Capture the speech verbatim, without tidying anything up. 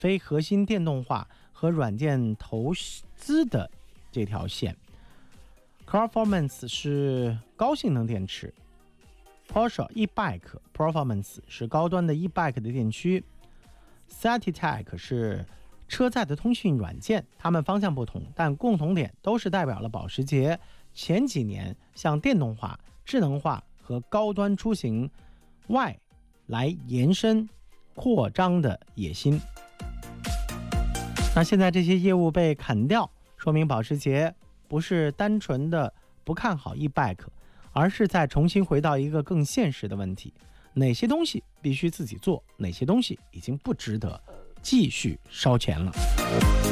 非核心电动化和软件投资的这条线。Performance 是高性能电池， Porsche e-bike Performance 是高端的 e-bike 的电驱， Citec 是车载的通讯软件。它们方向不同，但共同点都是代表了保时捷前几年向电动化、智能化和高端出行外来延伸扩张的野心。那现在这些业务被砍掉，说明保时捷不是单纯的不看好 e-bike， 而是在重新回到一个更现实的问题：哪些东西必须自己做，哪些东西已经不值得继续烧钱了。